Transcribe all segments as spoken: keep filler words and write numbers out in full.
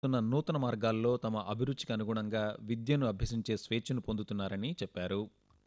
ఉన్న నూతన మార్గాల్లో తమ అభిరుచికి అనుగుణంగా విద్యను అభ్యసించే స్వేచ్ఛను పొందుతున్నారని చెప్పారు.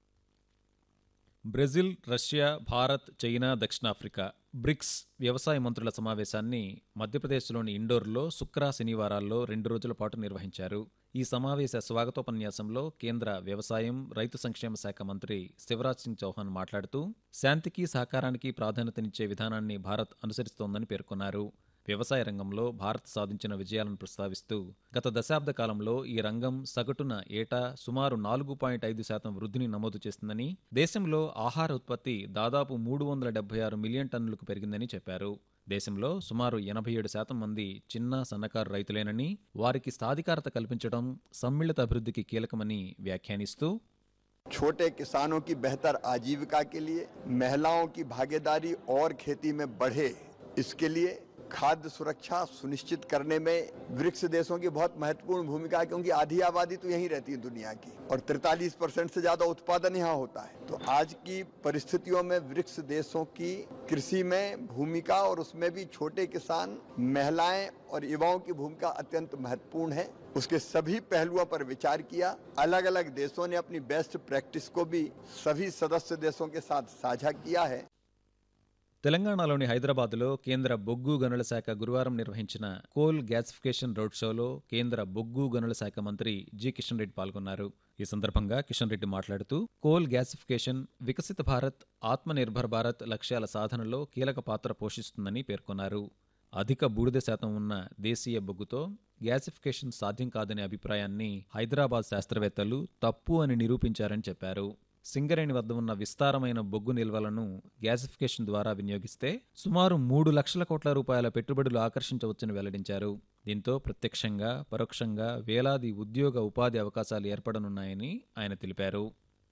బ్రెజిల్, రష్యా, భారత్, చైనా, దక్షిణాఫ్రికా బ్రిక్స్ వ్యవసాయ మంత్రుల సమావేశాన్ని మధ్యప్రదేశ్లోని ఇండోర్లో శుక్ర, శనివారాల్లో రెండు రోజుల పాటు నిర్వహించారు. ఈ సమావేశ స్వాగతోపన్యాసంలో కేంద్ర వ్యవసాయం, రైతు సంక్షేమ శాఖ మంత్రి శివరాజ్ సింగ్ చౌహాన్ మాట్లాడుతూ శాంతికి, సహకారానికి ప్రాధాన్యతనిచ్చే విధానాన్ని భారత్ అనుసరిస్తోందని పేర్కొన్నారు. వ్యవసాయ రంగంలో భారత్ సాధించిన విజయాలను ప్రస్తావిస్తూ గత దశాబ్ద కాలంలో ఈ రంగం సగటున ఏటా సుమారు నాలుగు పాయింట్ ఐదు శాతం వృద్ధిని నమోదు చేస్తుందని, దేశంలో ఆహార ఉత్పత్తి దాదాపు మూడు వందల డెబ్బై ఆరు మిలియన్ టన్నులకు పెరిగిందని చెప్పారు. దేశంలో సుమారు ఎనభై ఏడు శాతం మంది చిన్న, సన్నకారు రైతులేనని, వారికి సాధికారత కల్పించడం సమ్మిళిత అభివృద్ధికి కీలకమని వ్యాఖ్యానిస్తూ छोटे किसानों की बेहतर आजीविका के लिए महिलाओं की भागीदारी और खेती में बढ़े, इसके लिए खाद्य सुरक्षा सुनिश्चित करने में ब्रिक्स देशों की बहुत महत्वपूर्ण भूमिका है, क्योंकि आधी आबादी तो यहीं रहती है दुनिया की और तैंतालीस परसेंट से ज्यादा उत्पादन यहाँ होता है। तो आज की परिस्थितियों में ब्रिक्स देशों की कृषि में भूमिका और उसमें भी छोटे किसान, महिलाएं और युवाओं की भूमिका अत्यंत महत्वपूर्ण है। उसके सभी पहलुओं पर विचार किया। अलग अलग देशों ने अपनी बेस्ट प्रैक्टिस को भी सभी सदस्य देशों के साथ साझा किया है। తెలంగాణలోని హైదరాబాద్లో కేంద్ర బొగ్గు గనుల శాఖ గురువారం నిర్వహించిన కోల్ గ్యాసిఫికేషన్ రోడ్ షోలో కేంద్ర బొగ్గు గనుల శాఖ మంత్రి జి కిషన్ రెడ్డి పాల్గొన్నారు. ఈ సందర్భంగా కిషన్ రెడ్డి మాట్లాడుతూ కోల్ గ్యాసిఫికేషన్ వికసిత భారత్, ఆత్మ నిర్భర్ భారత్ లక్ష్యాల సాధనలో కీలక పాత్ర పోషిస్తుందని పేర్కొన్నారు. అధిక బూడిద శాతం ఉన్న దేశీయ బొగ్గుతో గ్యాసిఫికేషన్ సాధ్యం కాదనే అభిప్రాయాన్ని హైదరాబాద్ శాస్త్రవేత్తలు తప్పు అని నిరూపించారని చెప్పారు. సింగరేణి వద్ద ఉన్న విస్తారమైన బొగ్గు నిల్వలను గ్యాసిఫికేషన్ ద్వారా వినియోగిస్తే సుమారు మూడు లక్షల కోట్ల రూపాయల పెట్టుబడులు ఆకర్షించవచ్చని వెల్లడించారు. దీంతో ప్రత్యక్షంగా, పరోక్షంగా వేలాది ఉద్యోగ, ఉపాధి అవకాశాలు ఏర్పడనున్నాయని ఆయన తెలిపారు.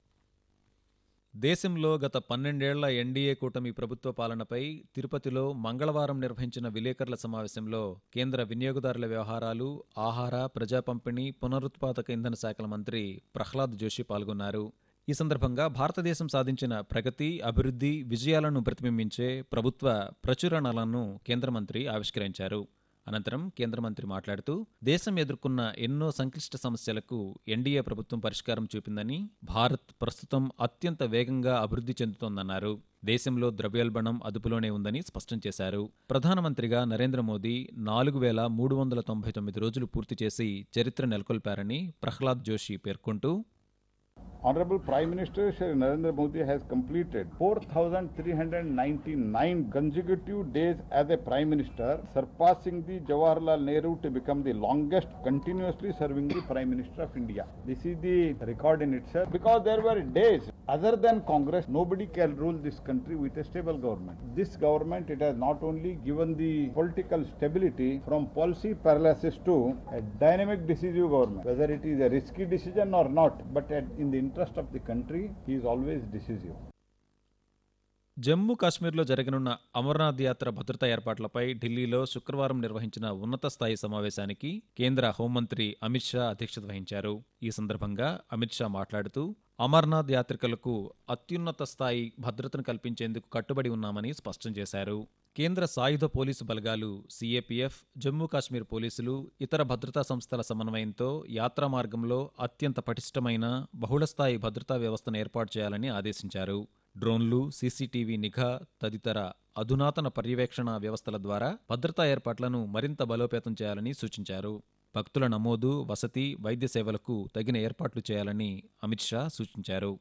దేశంలో గత పన్నెండేళ్ల ఎన్డీఏ కూటమి ప్రభుత్వ పాలనపై తిరుపతిలో మంగళవారం నిర్వహించిన విలేకరుల సమావేశంలో కేంద్ర వినియోగదారుల వ్యవహారాలు, ఆహార, ప్రజా పంపిణీ, పునరుత్పాదక ఇంధన శాఖల మంత్రి ప్రహ్లాద్ జోషి పాల్గొన్నారు. ఈ సందర్భంగా భారతదేశం సాధించిన ప్రగతి, అభివృద్ధి, విజయాలను ప్రతిబింబించే ప్రభుత్వ ప్రచురణలను కేంద్ర మంత్రి ఆవిష్కరించారు. అనంతరం కేంద్ర మంత్రి మాట్లాడుతూ దేశం ఎదుర్కొన్న ఎన్నో సంక్లిష్ట సమస్యలకు ఎన్డీఏ ప్రభుత్వం పరిష్కారం చూపిందని, భారత్ ప్రస్తుతం అత్యంత వేగంగా అభివృద్ధి చెందుతోందన్నారు. దేశంలో ద్రవ్యోల్బణం అదుపులోనే ఉందని స్పష్టం చేశారు. ప్రధానమంత్రిగా నరేంద్ర మోదీ నాలుగు వేల మూడు వందల తొంభై తొమ్మిది రోజులు పూర్తి చేసి చరిత్ర నెలకొల్పారని ప్రహ్లాద్ జోషి పేర్కొంటూ Honorable Prime Minister Shri Narendra Modi has completed four thousand three hundred ninety-nine consecutive days as a Prime Minister, surpassing the Jawaharlal Nehru to become the longest continuously serving the Prime Minister of India. This is the record in itself, because there were days other than Congress, nobody can rule this country with a stable government. This government, it has not only given the political stability from policy paralysis to a dynamic decisive government, whether it is a risky decision or not, but at, in the interest of the country, he is always decisive. Jammu కాశ్మీర్లో జరగనున్న అమర్నాథ్ యాత్ర భద్రతా ఏర్పాట్లపై ఢిల్లీలో శుక్రవారం నిర్వహించిన ఉన్నత స్థాయి సమావేశానికి కేంద్ర హోంమంత్రి అమిత్ షా అధ్యక్షత వహించారు. ఈ సందర్భంగా అమిత్ షా మాట్లాడుతూ అమర్నాథ్ యాత్రికులకు అత్యున్నత స్థాయి భద్రతను కల్పించేందుకు కట్టుబడి ఉన్నామని స్పష్టం చేశారు. కేంద్ర సాయుధ పోలీసు బలగాలు, సీఏపీఎఫ్, జమ్మూ కాశ్మీర్ పోలీసులు, ఇతర భద్రతా సంస్థల సమన్వయంతో యాత్రా మార్గంలో అత్యంత పటిష్టమైన బహుళస్థాయి భద్రతా వ్యవస్థను ఏర్పాటు చేయాలని ఆదేశించారు. డ్రోన్లు, సీసీటీవీ నిఘా తదితర అధునాతన పర్యవేక్షణ వ్యవస్థల ద్వారా భద్రతా ఏర్పాట్లను మరింత బలోపేతం చేయాలని సూచించారు. భక్తుల నమోదు, వసతి, వైద్య సేవలకు తగిన ఏర్పాట్లు చేయాలని అమిత్ షా సూచించారు.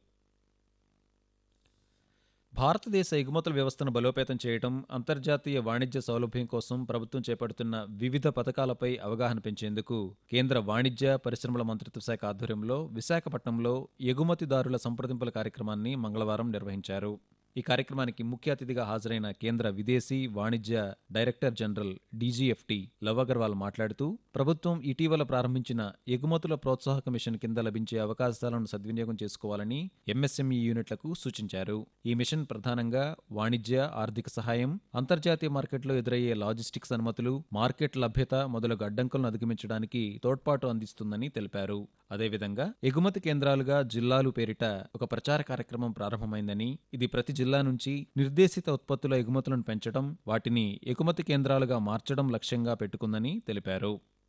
భారతదేశ ఎగుమతుల వ్యవస్థను బలోపేతం చేయడం, అంతర్జాతీయ వాణిజ్య సౌలభ్యం కోసం ప్రభుత్వం చేపడుతున్న వివిధ పథకాలపై అవగాహన పెంచేందుకు కేంద్ర వాణిజ్య, పరిశ్రమల మంత్రిత్వ శాఖ ఆధ్వర్యంలో విశాఖపట్నంలో ఎగుమతిదారుల సంప్రదింపుల కార్యక్రమాన్ని మంగళవారం నిర్వహించారు. ఈ కార్యక్రమానికి ముఖ్య అతిథిగా హాజరైన కేంద్ర విదేశీ వాణిజ్య director general DGFT love Agarwal మాట్లాడుతూ ప్రభుత్వం ఇటీవల ప్రారంభించిన ఎగుమతుల ప్రోత్సాహక మిషన్ కింద లభించే అవకాశాలను సద్వినియోగం చేసుకోవాలని ఎంఎస్ఎంఈ యూనిట్లకు సూచించారు. ఈ మిషన్ ప్రధానంగా వాణిజ్య, ఆర్థిక సహాయం, అంతర్జాతీయ మార్కెట్లో ఎదురయ్యే లాజిస్టిక్స్ అనుమతులు, మార్కెట్ లభ్యత మొదలగు అడ్డంకులను అధిగమించడానికి తోడ్పాటు అందిస్తుందని తెలిపారు. అదేవిధంగా ఎగుమతి కేంద్రాలుగా జిల్లాలు పేరిట ఒక ప్రచార కార్యక్రమం ప్రారంభమైందని, ఇది ప్రతి జిల్లా నుంచి నిర్దేశిత ఉత్పత్తుల ఎగుమతులను పెంచడం, వాటిని ఎగుమతి కేంద్రాలుగా మార్చడం లక్ష్యంగా పెట్టుకుందని తెలిపారు.